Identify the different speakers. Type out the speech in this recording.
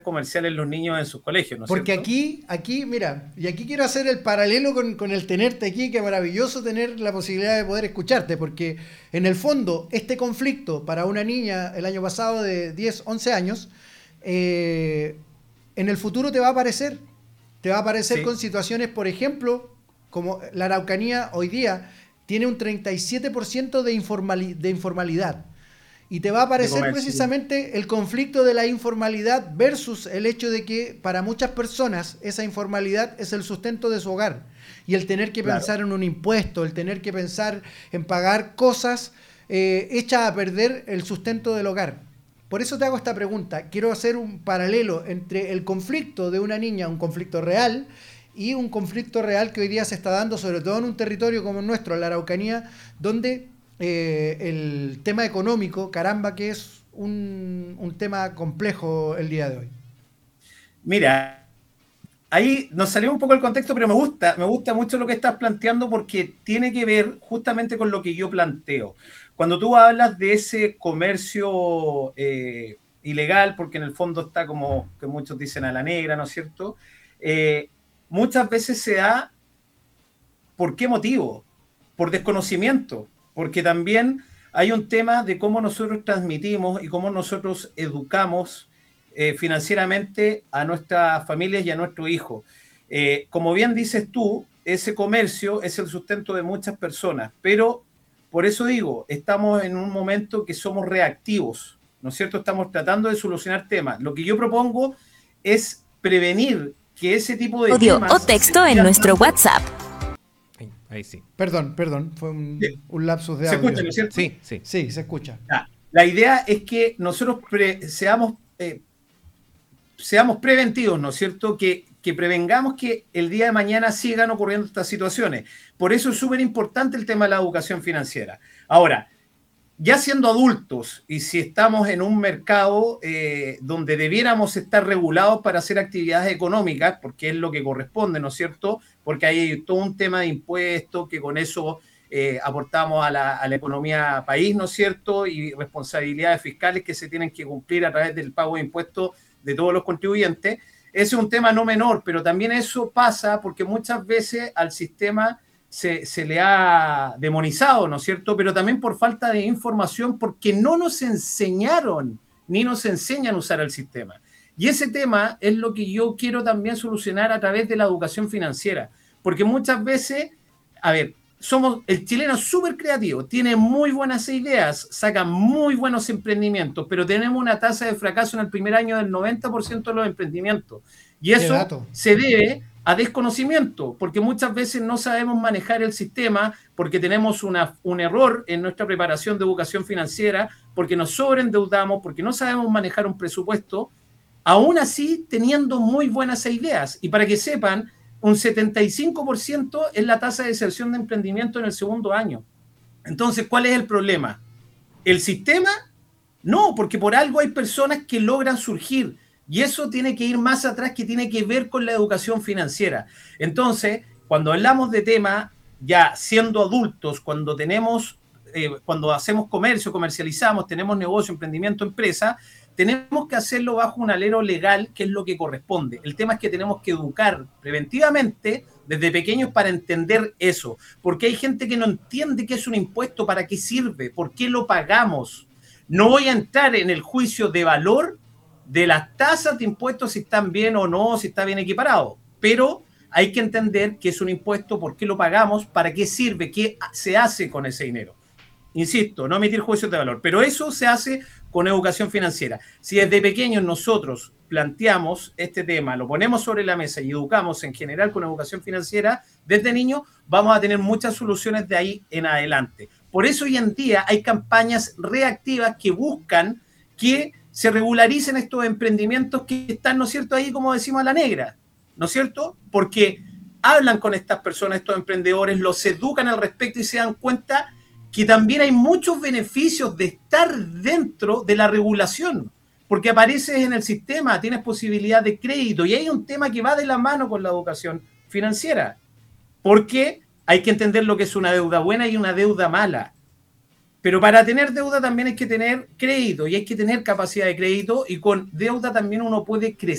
Speaker 1: comerciales los niños en sus colegios, ¿no es
Speaker 2: Porque
Speaker 1: cierto?
Speaker 2: aquí, mira, y aquí quiero hacer el paralelo con el tenerte aquí, que maravilloso tener la posibilidad de poder escucharte, porque en el fondo este conflicto para una niña el año pasado de 10 11 años, eh, en el futuro te va a aparecer con
Speaker 1: Sí,
Speaker 2: situaciones, por ejemplo, como la Araucanía hoy día tiene un 37% de informalidad. Y te va a
Speaker 1: de
Speaker 2: aparecer
Speaker 1: comercio.
Speaker 2: precisamente el conflicto de la informalidad versus el hecho de que para muchas personas esa informalidad es el sustento de su hogar. Y el tener que
Speaker 1: Claro.
Speaker 2: pensar en un impuesto, el tener que pensar en pagar cosas echa a perder el sustento del hogar. Por eso te hago esta pregunta. Quiero hacer un paralelo entre el conflicto de una niña, un conflicto real, y un conflicto real que hoy día se está dando, sobre todo en un territorio como el nuestro, la Araucanía, donde el tema económico, caramba, que es un tema complejo el día de hoy.
Speaker 1: Mira, ahí nos salió un poco el contexto, pero me gusta mucho lo que estás planteando porque tiene que ver justamente con lo que yo planteo. Cuando tú hablas de ese comercio ilegal, porque en el fondo está como que muchos dicen a la negra, ¿no es cierto? Eh, Muchas veces se da. ¿Por qué motivo? Por desconocimiento, porque también hay un tema de cómo nosotros transmitimos y cómo nosotros educamos financieramente a nuestras familias y a nuestros hijos. Como bien dices tú, ese comercio es el sustento de muchas personas, pero por eso digo, estamos en un momento que somos reactivos, ¿no es cierto? Estamos tratando de solucionar temas. Lo que yo propongo es prevenir que ese tipo de
Speaker 3: Audio o
Speaker 1: temas se
Speaker 3: texto en
Speaker 1: sigan
Speaker 3: nuestro
Speaker 1: dando.
Speaker 3: WhatsApp.
Speaker 4: Ahí sí.
Speaker 2: Perdón, fue un lapsus de
Speaker 1: ¿Se
Speaker 2: audio.
Speaker 1: escucha, no es cierto?
Speaker 4: Sí, sí.
Speaker 2: Sí, se escucha.
Speaker 1: La idea es que nosotros seamos preventivos, ¿no es cierto? Que prevengamos que el día de mañana sigan ocurriendo estas situaciones. Por eso es súper importante el tema de la educación financiera. Ahora, ya siendo adultos y si estamos en un mercado donde debiéramos estar regulados para hacer actividades económicas, porque es lo que corresponde, ¿no es cierto? Porque hay todo un tema de impuestos que con eso aportamos a la economía país, ¿no es cierto? Y responsabilidades fiscales que se tienen que cumplir a través del pago de impuestos de todos los contribuyentes. Ese es un tema no menor, pero también eso pasa porque muchas veces al sistema se le ha demonizado, ¿no es cierto? Pero también por falta de información, porque no nos enseñaron ni nos enseñan a usar el sistema. Y ese tema es lo que yo quiero también solucionar a través de la educación financiera, porque muchas veces, a ver, el chileno es súper creativo, tiene muy buenas ideas, saca muy buenos emprendimientos, pero tenemos una tasa de fracaso en el primer año del 90% de los emprendimientos. Y
Speaker 2: Qué
Speaker 1: eso
Speaker 2: dato.
Speaker 1: se debe a desconocimiento, porque muchas veces no sabemos manejar el sistema, porque tenemos un error en nuestra preparación de educación financiera, porque nos sobreendeudamos, porque no sabemos manejar un presupuesto, aún así teniendo muy buenas ideas. Y para que sepan, un 75% es la tasa de deserción de emprendimiento en el segundo año. Entonces, ¿cuál es el problema? ¿El sistema? No, porque por algo hay personas que logran surgir. Y eso tiene que ir más atrás, que tiene que ver con la educación financiera. Entonces, cuando hablamos de tema, ya siendo adultos, cuando hacemos comercio, comercializamos, tenemos negocio, emprendimiento, empresa, tenemos que hacerlo bajo un alero legal, que es lo que corresponde. El tema es que tenemos que educar preventivamente desde pequeños para entender eso, porque hay gente que no entiende qué es un impuesto, para qué sirve, por qué lo pagamos. No voy a entrar en el juicio de valor de las tasas de impuestos, si están bien o no, si está bien equiparado, pero hay que entender que es un impuesto, por qué lo pagamos, para qué sirve, qué se hace con ese dinero. Insisto, no emitir juicios de valor, pero eso se hace con educación financiera. Si desde pequeños nosotros planteamos este tema, lo ponemos sobre la mesa y educamos en general con educación financiera, desde niños vamos a tener muchas soluciones de ahí en adelante. Por eso hoy en día hay campañas reactivas que buscan que se regularicen estos emprendimientos que están, ¿no es cierto?, ahí como decimos a la negra, ¿no es cierto? Porque hablan con estas personas, estos emprendedores, los educan al respecto y se dan cuenta que también hay muchos beneficios de estar dentro de la regulación, porque apareces en el sistema, tienes posibilidad de crédito y hay un tema que va de la mano con la educación financiera, porque hay que entender lo que es una deuda buena y una deuda mala. Pero para tener deuda también hay que tener crédito y hay que tener capacidad de crédito, y con deuda también uno puede crecer.